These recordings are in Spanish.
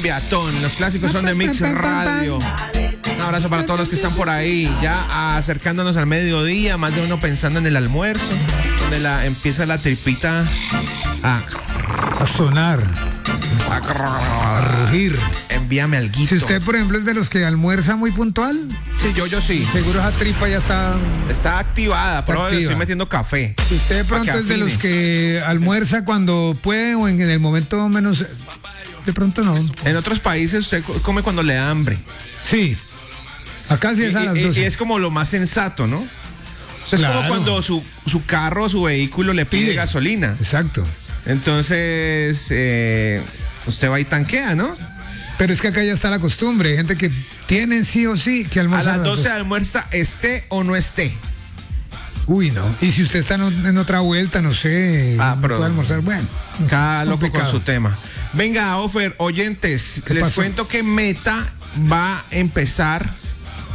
Cumbiatón. Los clásicos son de Mix Radio. Un abrazo para todos los que están por ahí, ya acercándonos al mediodía, más de uno pensando en el almuerzo, donde empieza la tripita a sonar, a rugir. Envíame alguito. Si usted, por ejemplo, es de los que almuerza muy puntual, sí, yo sí. Seguro esa tripa ya está activada, pero estoy metiendo café. Si usted de pronto es de los que almuerza cuando puede o en el momento menos, de pronto no. En otros países usted come cuando le da hambre. Sí. Acá sí es a las 12. Y es como lo más sensato, ¿no? O sea, claro. Es como cuando su carro, su vehículo le pide gasolina. Exacto. Entonces, usted va y tanquea, ¿no? Pero es que acá ya está la costumbre. Hay gente que tiene sí o sí que almuerza. A las 12 almuerza, esté o no esté. Uy, no. Y si usted está en otra vuelta, no sé, pero puede almorzar. Bueno, cada loco con su tema. Venga, Ofer, oyentes, les cuento que Meta va a empezar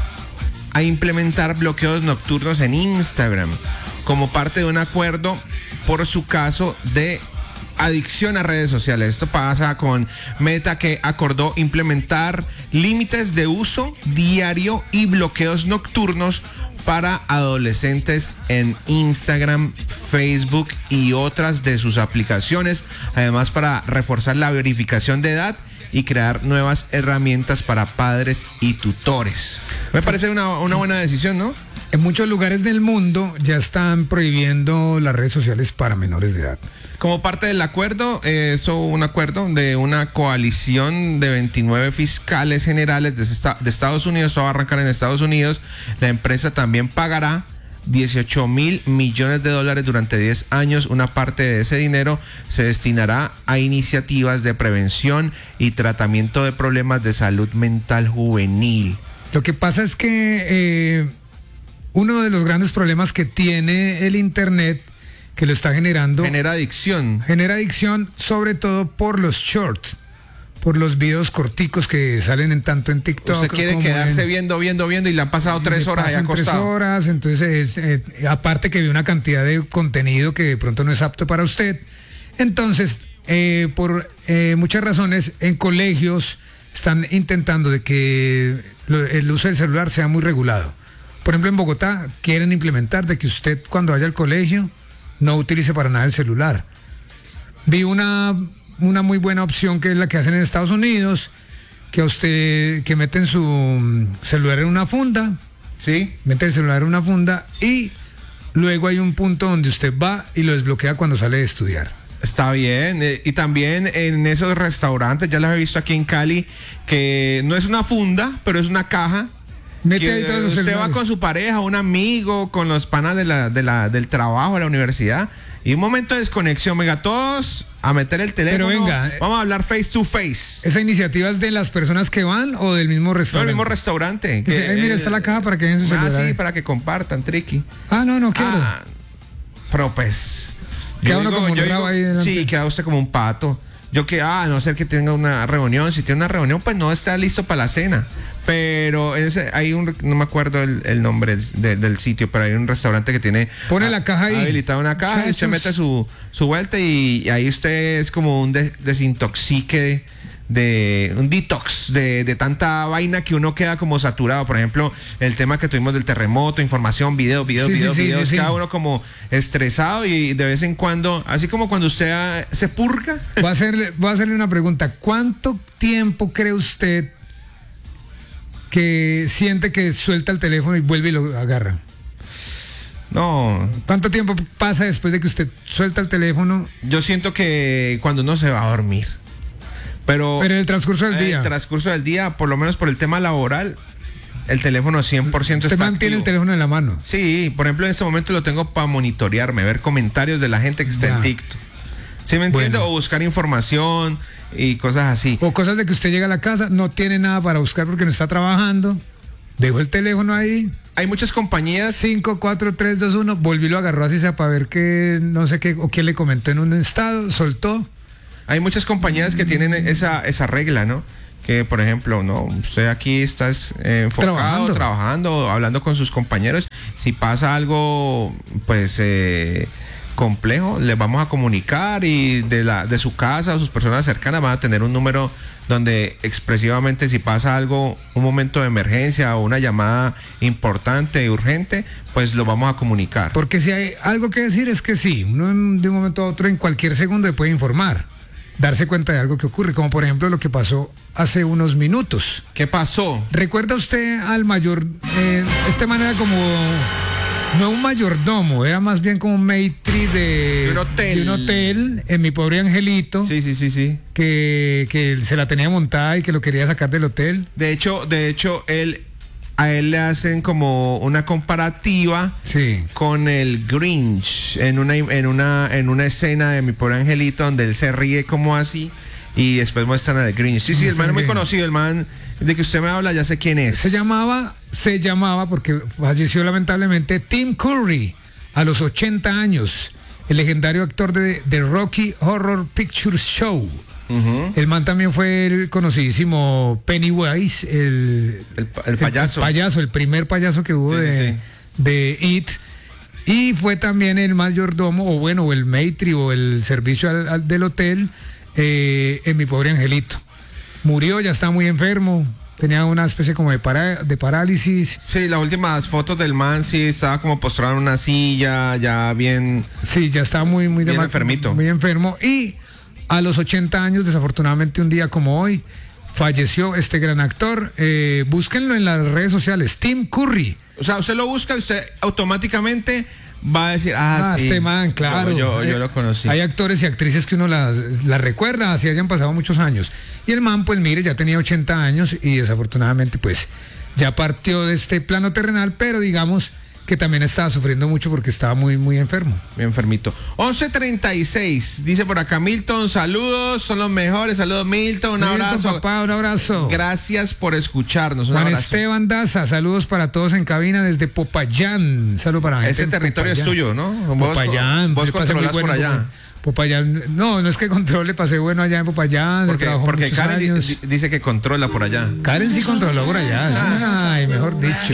a implementar bloqueos nocturnos en Instagram como parte de un acuerdo por su caso de adicción a redes sociales. Esto pasa con Meta, que acordó implementar límites de uso diario y bloqueos nocturnos para adolescentes en Instagram, Facebook y otras de sus aplicaciones, además para reforzar la verificación de edad y crear nuevas herramientas para padres y tutores. Me parece una buena decisión, ¿no? En muchos lugares del mundo ya están prohibiendo las redes sociales para menores de edad. Como parte del acuerdo, un acuerdo de una coalición de 29 fiscales generales de Estados Unidos. Esto va a arrancar en Estados Unidos. La empresa también pagará $18,000 millones durante 10 años. Una parte de ese dinero se destinará a iniciativas de prevención y tratamiento de problemas de salud mental juvenil. Lo que pasa es que uno de los grandes problemas que tiene el Internet, que lo está generando, genera adicción sobre todo por los shorts, por los videos corticos que salen tanto en TikTok. Usted quiere quedarse viendo y le han pasado 3 horas ahí acostado. 3 horas, entonces aparte que ve una cantidad de contenido que de pronto no es apto para usted. Entonces, por muchas razones, en colegios están intentando de que el uso del celular sea muy regulado. Por ejemplo, en Bogotá quieren implementar de que usted cuando vaya al colegio no utilice para nada el celular. Vi una muy buena opción que es la que hacen en Estados Unidos, que a usted que meten su celular en una funda, sí, mete el celular en una funda y luego hay un punto donde usted va y lo desbloquea cuando sale de estudiar. Está bien, y también en esos restaurantes, ya los he visto aquí en Cali, que no es una funda, pero es una caja. Mete ahí todos los usted celulares. va con su pareja, un amigo, con los panas del trabajo, de la universidad, y un momento de desconexión, venga, todos a meter el teléfono. Pero venga, vamos a hablar face to face. ¿Esa iniciativa es de las personas que van o del mismo restaurante? No, del mismo restaurante. Mira, está la caja para que den su celular. Sí, para que compartan, triqui. No quiero. Pero pues... Queda uno como un rabo ahí delante. Sí, queda usted como un pato. A no ser que tenga una reunión. Si tiene una reunión, pues no está listo para la cena. Pero hay no me acuerdo el nombre del sitio, pero hay un restaurante que tiene... Pone la caja ahí. Habilitada una caja, y usted mete su vuelta y ahí usted es como un desintoxique de un detox de tanta vaina que uno queda como saturado. Por ejemplo, el tema que tuvimos del terremoto, información, videos, cada uno como estresado, y de vez en cuando, así como cuando usted se purga. Voy a hacerle una pregunta. ¿Cuánto tiempo cree usted que siente que suelta el teléfono y vuelve y lo agarra? No. ¿Cuánto tiempo pasa después de que usted suelta el teléfono? Yo siento que cuando uno se va a dormir. Pero en el transcurso del día. En el transcurso del día, por lo menos por el tema laboral, el teléfono 100% ¿Usted mantiene el teléfono en la mano? Sí, por ejemplo, en este momento lo tengo para monitorearme, ver comentarios de la gente que está en TikTok. ¿Sí me entiende? O buscar información y cosas así. O cosas de que usted llega a la casa, no tiene nada para buscar porque no está trabajando, dejó el teléfono ahí. Hay muchas compañías. 5, 4, 3, 2, 1, volvió y lo agarró así sea para ver qué, no sé qué, o quién le comentó en un estado, soltó. Hay muchas compañías que tienen esa regla, ¿no? Que, por ejemplo, no, usted aquí está enfocado, trabajando, hablando con sus compañeros. Si pasa algo, pues, complejo, les vamos a comunicar y de su casa o sus personas cercanas van a tener un número donde expresivamente si pasa algo, un momento de emergencia o una llamada importante y urgente, pues lo vamos a comunicar. Porque si hay algo que decir es que sí, uno de un momento a otro en cualquier segundo le puede informar, darse cuenta de algo que ocurre, como por ejemplo lo que pasó hace unos minutos. ¿Qué pasó? ¿Recuerda usted al mayor, este man era como, no un mayordomo, era más bien como un maitri de un hotel en Mi Pobre Angelito? Sí. Que se la tenía montada y que lo quería sacar del hotel. De hecho, a él le hacen como una comparativa con el Grinch en una escena de Mi Pobre Angelito donde él se ríe como así y después muestran al Grinch. Sí, el man es muy conocido, el man de que usted me habla, ya sé quién es. Se llamaba porque falleció lamentablemente Tim Curry a los 80 años, el legendario actor de Rocky Horror Picture Show. Uh-huh. El man también fue el conocidísimo Pennywise, el payaso. El primer payaso que hubo de It. Y fue también el mayordomo, o el maitri, o el servicio del hotel en Mi Pobre Angelito. Murió, ya está muy enfermo. Tenía una especie como de parálisis. Sí, las últimas fotos del man sí estaba como postrado en una silla, ya bien. Sí, ya estaba muy enfermito. Muy enfermo. Y a los 80 años, desafortunadamente un día como hoy, falleció este gran actor. Búsquenlo en las redes sociales, Tim Curry. O sea, usted lo busca y usted automáticamente va a decir, sí, este man, claro. Yo lo conocí. Hay actores y actrices que uno las recuerda, así hayan pasado muchos años. Y el man, pues mire, ya tenía 80 años y desafortunadamente, pues, ya partió de este plano terrenal, pero digamos que también estaba sufriendo mucho porque estaba muy, muy enfermo. Muy enfermito. 11:36, dice por acá Milton, saludos, son los mejores, saludos Milton, un abrazo. Papá, un abrazo. Gracias por escucharnos. Juan Esteban Daza, saludos para todos en cabina desde Popayán. Saludos para la gente. Ese territorio Popayán. Es tuyo, ¿no? Popayán. Vos controlas por allá. Popayán, no es que controle, pasé bueno allá en Popayán. Porque Karen dice que controla por allá. Karen sí controló por allá. Ay, mejor dicho.